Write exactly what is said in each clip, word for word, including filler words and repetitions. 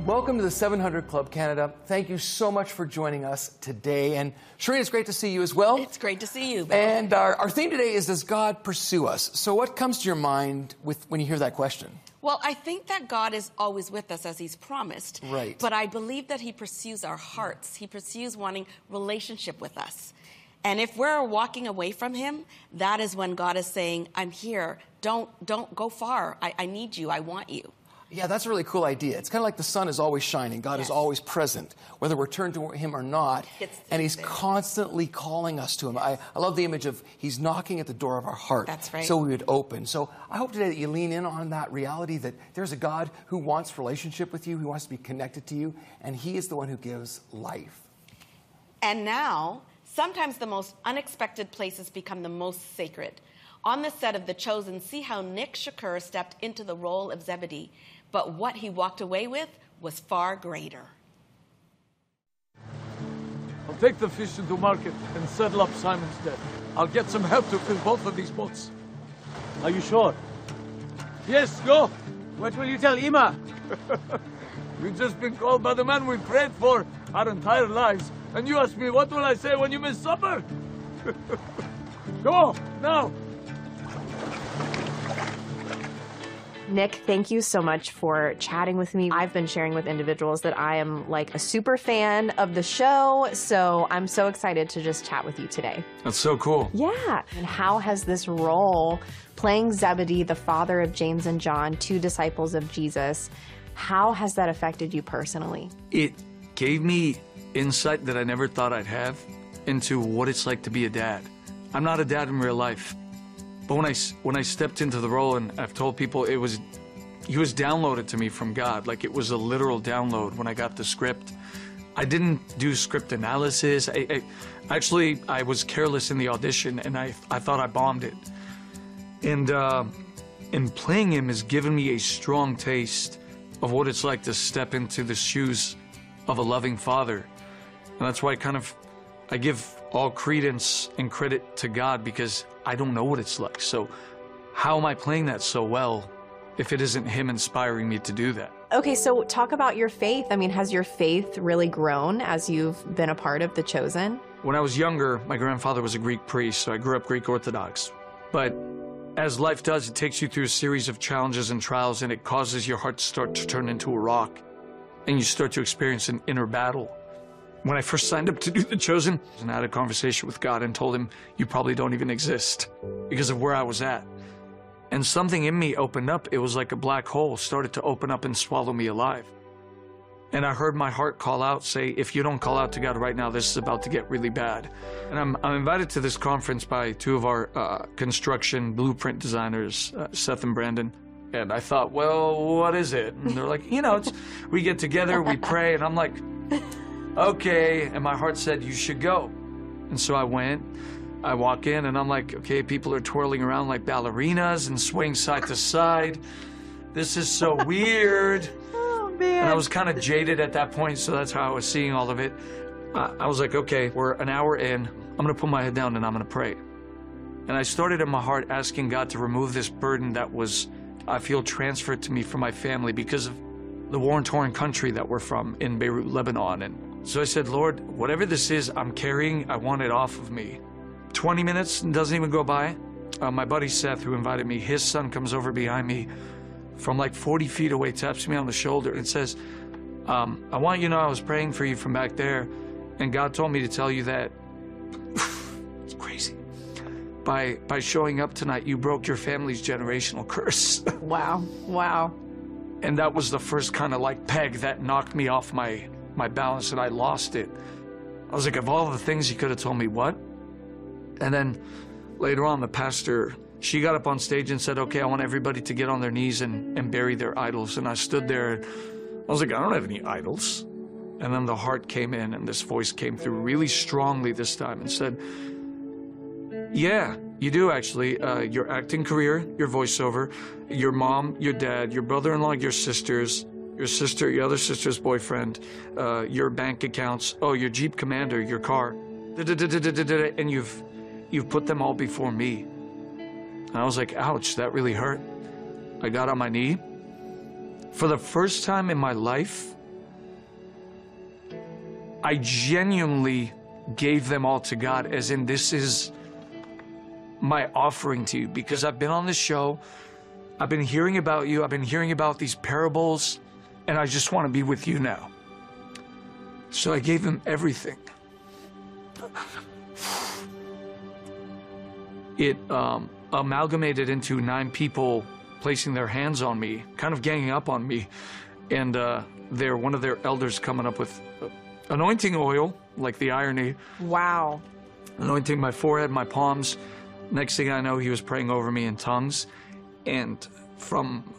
Welcome to the seven hundred Club Canada. Thank you so much for joining us today. And Shereen, it's great to see you as well. It's great to see you, Bill. And our, our theme today is, does God pursue us? So what comes to your mind with when you hear that question? Well, I think that God is always with us as he's promised. Right. But I believe that he pursues our hearts. He pursues wanting relationship with us. And if we're walking away from him, that is when God is saying, I'm here. Don't, don't go far. I, I need you. I want you. Yeah, that's a really cool idea. It's kind of like the sun is always shining. God yes. is always present, whether we're turned to him or not. And he's constantly calling us to him. I, I love the image of he's knocking at the door of our heart. That's right. So we would open. So I hope today that you lean in on that reality that there's a God who wants relationship with you, who wants to be connected to you, and he is the one who gives life. And now, sometimes the most unexpected places become the most sacred. On the set of The Chosen, see how Nick Shakur stepped into the role of Zebedee. But what he walked away with was far greater. I'll take the fish into market and settle up Simon's debt. I'll get some help to fill both of these boats. Are you sure? Yes, go. What will you tell Ima? We've just been called by the man we prayed for our entire lives. And you ask me, what will I say when you miss supper? Go, now. Nick, thank you so much for chatting with me. I've been sharing with individuals that I am like a super fan of the show, so I'm so excited to just chat with you today. That's so cool. Yeah. And how has this role, playing Zebedee, the father of James and John, two disciples of Jesus, how has that affected you personally? It gave me insight that I never thought I'd have into what it's like to be a dad. I'm not a dad in real life. But when I, when I stepped into the role, and I've told people, it was, he was downloaded to me from God. Like, it was a literal download when I got the script. I didn't do script analysis. I, I, actually, I was careless in the audition, and I, I thought I bombed it. And, uh, and playing him has given me a strong taste of what it's like to step into the shoes of a loving father. And that's why I kind of, I give all credence and credit to God, because I don't know what it's like. So how am I playing that so well if it isn't him inspiring me to do that? Okay, so talk about your faith. I mean, has your faith really grown as you've been a part of The Chosen? When I was younger, my grandfather was a Greek priest, so I grew up Greek Orthodox. But as life does, it takes you through a series of challenges and trials, and it causes your heart to start to turn into a rock, and you start to experience an inner battle. When I first signed up to do The Chosen, and I had a conversation with God and told him, you probably don't even exist, because of where I was at. And something in me opened up. It was like a black hole started to open up and swallow me alive. And I heard my heart call out, say, if you don't call out to God right now, this is about to get really bad. And I'm, I'm invited to this conference by two of our uh, construction blueprint designers, uh, Seth and Brandon. And I thought, well, what is it? And they're like, you know, it's, we get together, we pray, and I'm like, okay, and my heart said, you should go. And so I went. I walk in, and I'm like, okay, people are twirling around like ballerinas and swaying side to side. This is so weird. Oh, man. And I was kind of jaded at that point, so that's how I was seeing all of it. Uh, I was like, okay, we're an hour in. I'm going to put my head down, and I'm going to pray. And I started in my heart asking God to remove this burden that was, I feel, transferred to me from my family because of the war-torn country that we're from in Beirut, Lebanon. And so I said, Lord, whatever this is I'm carrying, I want it off of me. twenty minutes doesn't even go by. Uh, my buddy Seth, who invited me, his son comes over behind me from like forty feet away, taps me on the shoulder and says, um, I want you to know I was praying for you from back there, and God told me to tell you that it's crazy. By, by showing up tonight, you broke your family's generational curse. Wow, wow. And that was the first kind of like peg that knocked me off my, my balance, and I lost it. I was like, of all the things he could have told me, what? And then later on, the pastor, she got up on stage and said, okay, I want everybody to get on their knees and, and bury their idols. And I stood there, and I was like, I don't have any idols. And then the heart came in, and this voice came through really strongly this time and said, yeah, you do actually. Uh, your acting career, your voiceover, your mom, your dad, your brother-in-law, your sisters, your sister, your other sister's boyfriend, uh, your bank accounts, oh, your Jeep Commander, your car, and you've, you've put them all before me. And I was like, ouch, that really hurt. I got on my knee. For the first time in my life, I genuinely gave them all to God, as in this is my offering to you, because I've been on this show, I've been hearing about you, I've been hearing about these parables, and I just want to be with you now. So I gave him everything. It um, amalgamated into nine people placing their hands on me, kind of ganging up on me, and uh, they're one of their elders coming up with uh, anointing oil, like the irony. Wow. Anointing my forehead, my palms. Next thing I know, he was praying over me in tongues, and from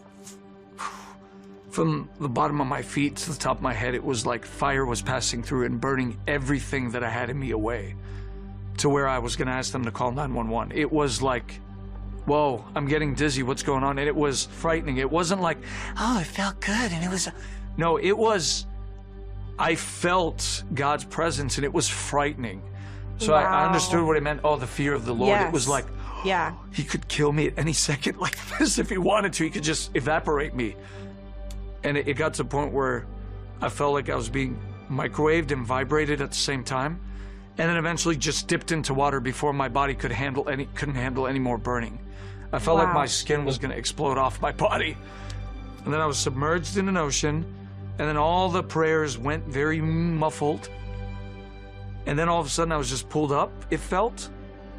from the bottom of my feet to the top of my head, it was like fire was passing through and burning everything that I had in me away, to where I was going to ask them to call nine one one. It was like, whoa, I'm getting dizzy, what's going on? And it was frightening. It wasn't like, oh, it felt good, and it was, no, it was, I felt God's presence, and it was frightening. So wow. I, I understood what it meant. Oh, the fear of the Lord. Yes. It was like, yeah, he could kill me at any second like this if he wanted to. He could just evaporate me. And it, it got to the point where I felt like I was being microwaved and vibrated at the same time. And then eventually just dipped into water before my body could handle any, couldn't handle any more burning. I felt wow. like my skin was going to explode off my body. And then I was submerged in an ocean. And then all the prayers went very muffled. And then all of a sudden I was just pulled up, it felt.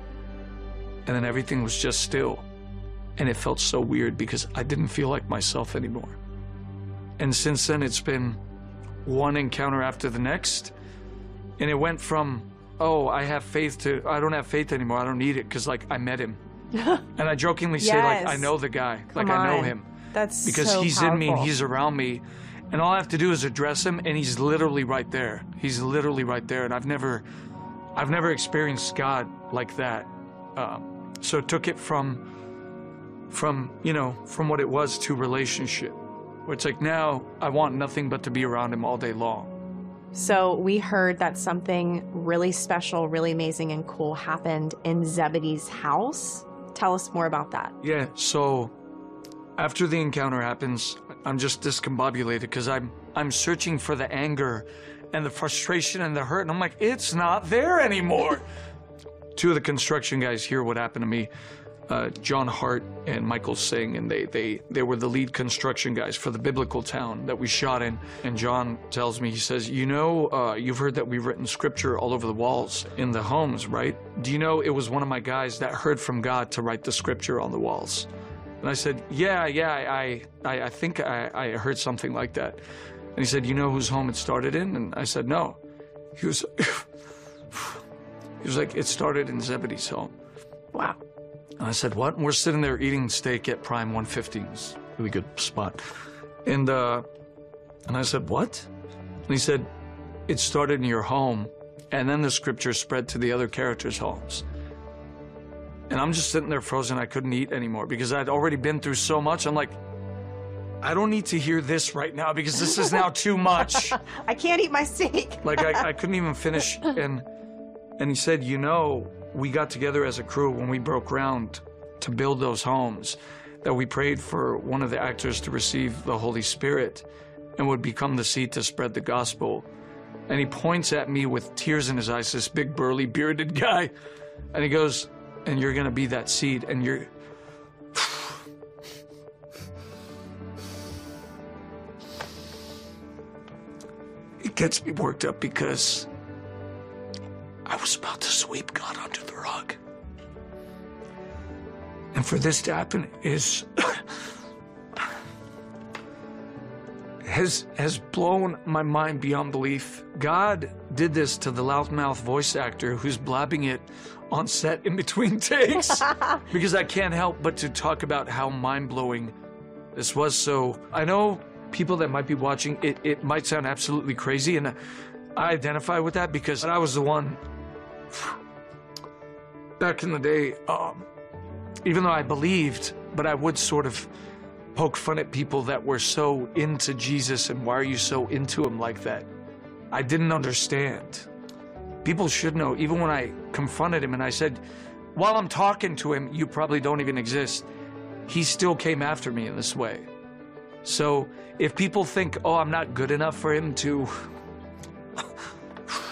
And then everything was just still. And it felt so weird because I didn't feel like myself anymore. And since then it's been one encounter after the next. And it went from, oh, I have faith, to, I don't have faith anymore, I don't need it, because like I met him. And I jokingly yes. say like, I know the guy, Come like on. I know him. That's Because so he's powerful. in me and he's around me. And all I have to do is address him, and he's literally right there. He's literally right there, and I've never, I've never experienced God like that. Um, so it took it from, from you know, from what it was to relationship, where it's like now I want nothing but to be around him all day long. So we heard that something really special, really amazing, and cool happened in Zebedee's house. Tell us more about that. Yeah. So after the encounter happens, I'm just discombobulated because I'm I'm searching for the anger and the frustration and the hurt, and I'm like, it's not there anymore. Two of the construction guys hear what happened to me, uh, John Hart and Michael Singh, and they they they were the lead construction guys for the biblical town that we shot in. And John tells me, he says, you know, uh, you've heard that we've written scripture all over the walls in the homes, right? Do you know it was one of my guys that heard from God to write the scripture on the walls? And I said, yeah, yeah, I, I, I think I, I heard something like that. And he said, you know whose home it started in? And I said, no. He was, he was like, it started in Zebedee's home. Wow. And I said, what? And we're sitting there eating steak at Prime one fifty. It's a really good spot. And, uh, and I said, what? And he said, it started in your home, and then the scripture spread to the other characters' homes. And I'm just sitting there frozen. I couldn't eat anymore because I'd already been through so much. I'm like, I don't need to hear this right now because this is now too much. I can't eat my steak. Like I, I couldn't even finish. And and he said, you know, we got together as a crew when we broke ground to build those homes, that we prayed for one of the actors to receive the Holy Spirit and would become the seed to spread the gospel. And he points at me with tears in his eyes, this big burly bearded guy. And he goes, and you're gonna be that seed, and you're... It gets me worked up because I was about to sweep God under the rug. And for this to happen is... has has blown my mind beyond belief. God did this to the loudmouth voice actor who's blabbing it on set in between takes because I can't help but to talk about how mind-blowing this was. So I know people that might be watching, it, it might sound absolutely crazy, and I identify with that because I was the one back in the day, um, even though I believed, but I would sort of poke fun at people that were so into Jesus and why are you so into him like that? I didn't understand. People should know, even when I confronted him and I said, while I'm talking to him, you probably don't even exist, he still came after me in this way. So if people think, oh, I'm not good enough for him to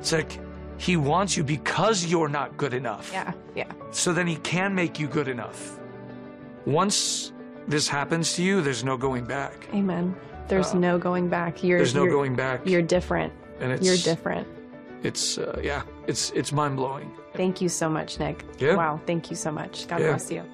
It's like he wants you because you're not good enough. Yeah, yeah. So then he can make you good enough. Once this happens to you, there's no going back. Amen. There's Uh, no going back. You're, there's no you're, going back. You're different. And it's, you're different. It's, uh, yeah, it's, it's mind-blowing. Thank you so much, Nick. Yeah. Wow, thank you so much. God Yeah. bless you.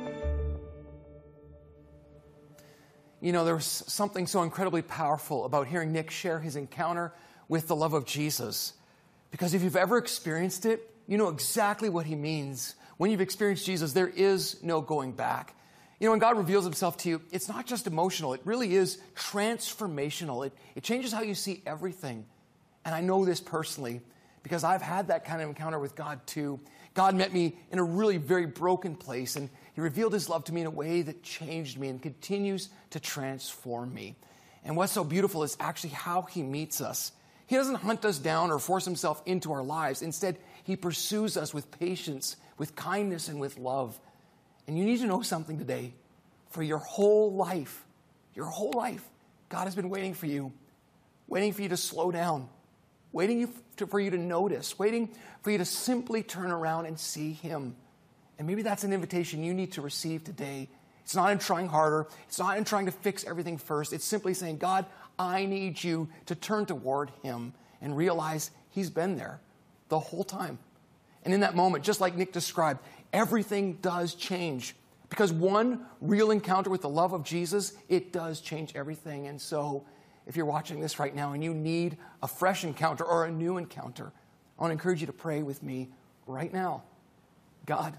You know, there was something so incredibly powerful about hearing Nick share his encounter with the love of Jesus. Because if you've ever experienced it, you know exactly what he means. When you've experienced Jesus, there is no going back. You know, when God reveals himself to you, it's not just emotional. It really is transformational. It, it changes how you see everything. And I know this personally because I've had that kind of encounter with God too. God met me in a really very broken place, and he revealed his love to me in a way that changed me and continues to transform me. And what's so beautiful is actually how he meets us. He doesn't hunt us down or force himself into our lives. Instead, he pursues us with patience, with kindness, and with love. And you need to know something today. For your whole life, your whole life, God has been waiting for you, waiting for you to slow down, waiting you to, for you to notice, waiting for you to simply turn around and see him. And maybe that's an invitation you need to receive today. It's not in trying harder. It's not in trying to fix everything first. It's simply saying, God, I need you to turn toward him and realize he's been there the whole time. And in that moment, just like Nick described, everything does change. Because one real encounter with the love of Jesus, it does change everything. And so if you're watching this right now and you need a fresh encounter or a new encounter, I want to encourage you to pray with me right now. God,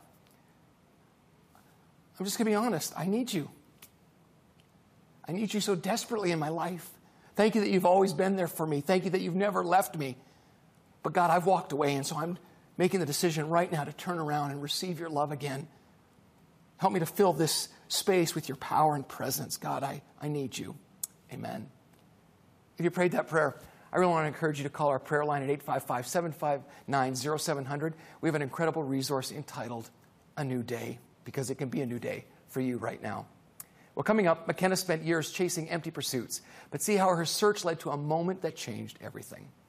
I'm just going to be honest. I need you. I need you so desperately in my life. Thank you that you've always been there for me. Thank you that you've never left me. But God, I've walked away, and so I'm making the decision right now to turn around and receive your love again. Help me to fill this space with your power and presence. God, I, I need you. Amen. If you prayed that prayer, I really want to encourage you to call our prayer line at eight five five, seven five nine, zero seven zero zero. We have an incredible resource entitled A New Day, because it can be a new day for you right now. Well, coming up, McKenna spent years chasing empty pursuits, but see how her search led to a moment that changed everything.